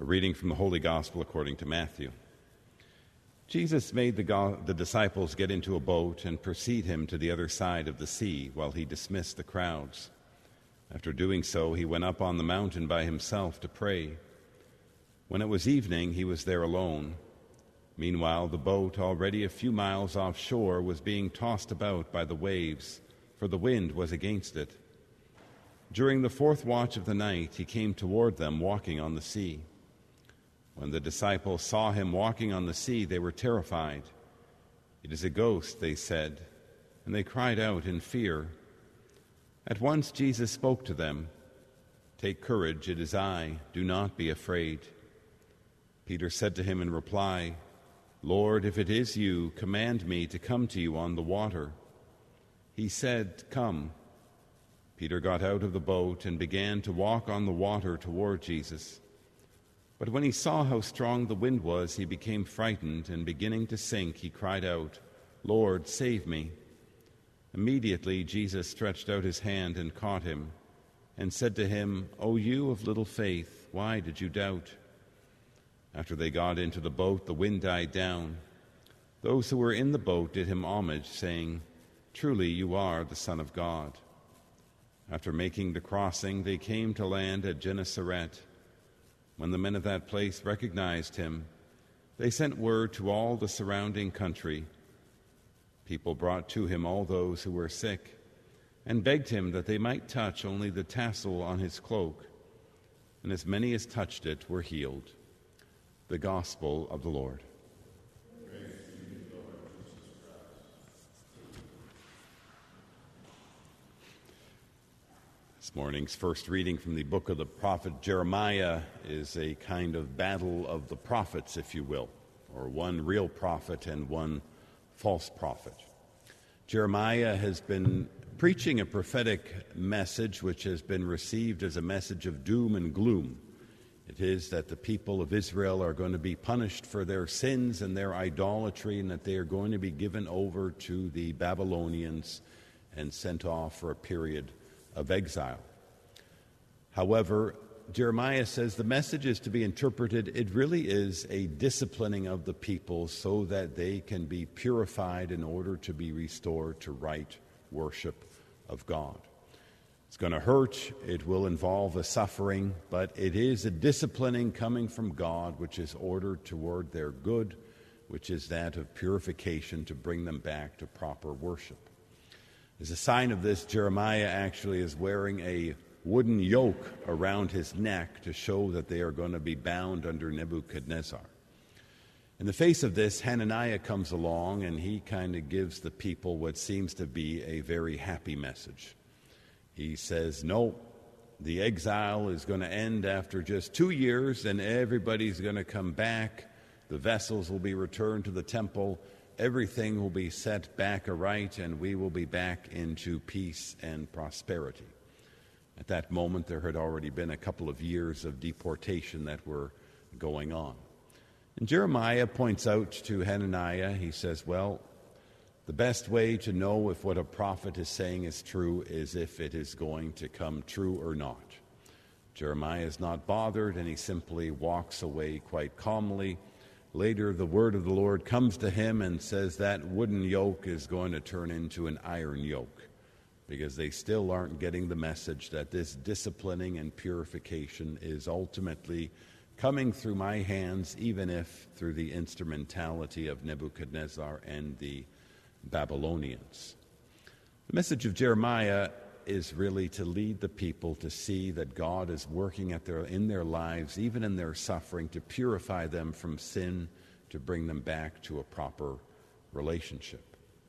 A reading from the Holy Gospel according to Matthew. Jesus made the disciples get into a boat and precede him to the other side of the sea while he dismissed the crowds. After doing so, he went up on the mountain by himself to pray. When it was evening, he was there alone. Meanwhile, the boat, already a few miles offshore, was being tossed about by the waves, for the wind was against it. During the fourth watch of the night, he came toward them, walking on the sea. When the disciples saw him walking on the sea, they were terrified. "It is a ghost," they said, and they cried out in fear. At once Jesus spoke to them. "Take courage, it is I. Do not be afraid." Peter said to him in reply, "Lord, if it is you, command me to come to you on the water." He said, "Come." Peter got out of the boat and began to walk on the water toward Jesus. But when he saw how strong the wind was, he became frightened, and beginning to sink, he cried out, "Lord, save me." Immediately Jesus stretched out his hand and caught him, and said to him, "O you of little faith, why did you doubt?" After they got into the boat, the wind died down. Those who were in the boat did him homage, saying, "Truly you are the Son of God." After making the crossing, they came to land at Gennesaret. When the men of that place recognized him, they sent word to all the surrounding country. People brought to him all those who were sick and begged him that they might touch only the tassel on his cloak, and as many as touched it were healed. The Gospel of the Lord. This morning's first reading from the book of the prophet Jeremiah is a kind of battle of the prophets, if you will, or one real prophet and one false prophet. Jeremiah has been preaching a prophetic message which has been received as a message of doom and gloom. It is that the people of Israel are going to be punished for their sins and their idolatry, and that they are going to be given over to the Babylonians and sent off for a period of exile. However, Jeremiah says the message is to be interpreted, it really is a disciplining of the people so that they can be purified in order to be restored to right worship of God. It's going to hurt, it will involve a suffering, but it is a disciplining coming from God which is ordered toward their good, which is that of purification to bring them back to proper worship. As a sign of this, Jeremiah actually is wearing a wooden yoke around his neck to show that they are going to be bound under Nebuchadnezzar. In the face of this, Hananiah comes along and he kind of gives the people what seems to be a very happy message. He says, no, the exile is going to end after just 2 years and everybody's going to come back. The vessels will be returned to the temple. Everything will be set back aright, and we will be back into peace and prosperity. At that moment, there had already been a couple of years of deportation that were going on. And Jeremiah points out to Hananiah, he says, well, the best way to know if what a prophet is saying is true is if it is going to come true or not. Jeremiah is not bothered, and he simply walks away quite calmly. Later, the word of the Lord comes to him and says that wooden yoke is going to turn into an iron yoke, because they still aren't getting the message that this disciplining and purification is ultimately coming through my hands, even if through the instrumentality of Nebuchadnezzar and the Babylonians. The message of Jeremiah is really to lead the people to see that God is working in their lives, even in their suffering, to purify them from sin, to bring them back to a proper relationship.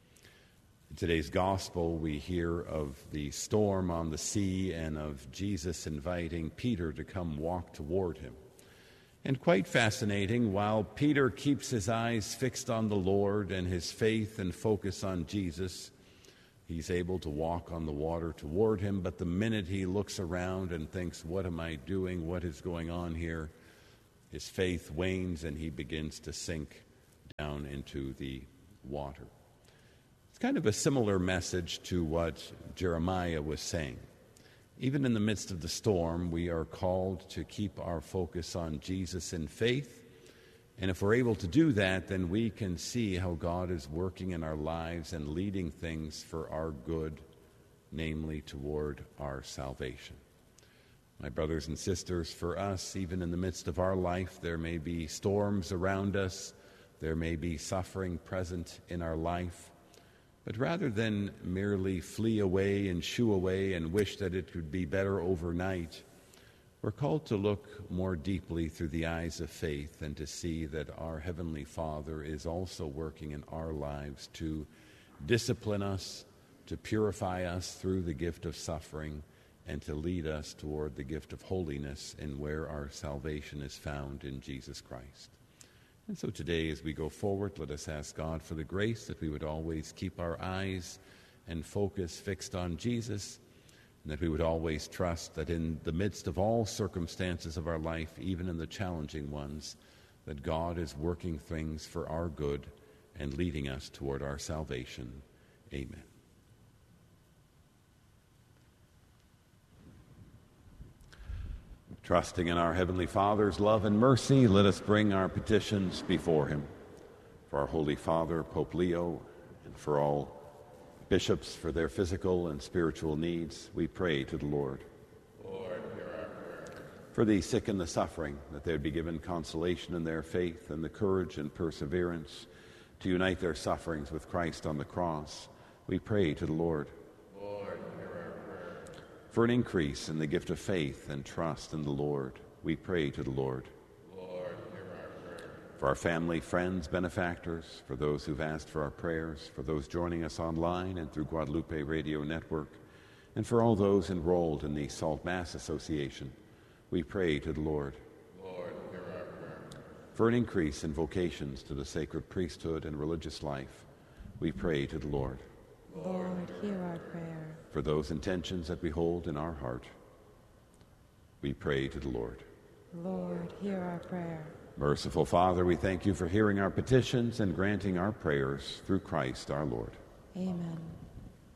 In today's gospel, we hear of the storm on the sea and of Jesus inviting Peter to come walk toward him. And quite fascinating, while Peter keeps his eyes fixed on the Lord and his faith and focus on Jesus, he's able to walk on the water toward him, but the minute he looks around and thinks, what am I doing? What is going on here? His faith wanes and he begins to sink down into the water. It's kind of a similar message to what Jeremiah was saying. Even in the midst of the storm, we are called to keep our focus on Jesus in faith. And if we're able to do that, then we can see how God is working in our lives and leading things for our good, namely toward our salvation. My brothers and sisters, for us, even in the midst of our life, there may be storms around us, there may be suffering present in our life. But rather than merely flee away and shoo away and wish that it could be better overnight, we're called to look more deeply through the eyes of faith and to see that our Heavenly Father is also working in our lives to discipline us, to purify us through the gift of suffering, and to lead us toward the gift of holiness and where our salvation is found in Jesus Christ. And so today, as we go forward, let us ask God for the grace that we would always keep our eyes and focus fixed on Jesus, and that we would always trust that in the midst of all circumstances of our life, even in the challenging ones, that God is working things for our good and leading us toward our salvation. Amen. Trusting in our Heavenly Father's love and mercy, let us bring our petitions before Him. For our Holy Father, Pope Leo, and for all bishops for their physical and spiritual needs, we pray to the Lord. Lord, hear our prayer. For the sick and the suffering, that they would be given consolation in their faith and the courage and perseverance to unite their sufferings with Christ on the cross, we pray to the Lord. Lord, hear our prayer. For an increase in the gift of faith and trust in the Lord, we pray to the Lord. Lord, hear our prayer. For our family, friends, benefactors, for those who've asked for our prayers, for those joining us online and through Guadalupe Radio Network, and for all those enrolled in the Salt Mass Association, we pray to the Lord. Lord, hear our prayer. For an increase in vocations to the sacred priesthood and religious life, we pray to the Lord. Lord, hear our prayer. For those intentions that we hold in our heart, we pray to the Lord. Lord, hear our prayer. Merciful Father, we thank you for hearing our petitions and granting our prayers through Christ our Lord. Amen.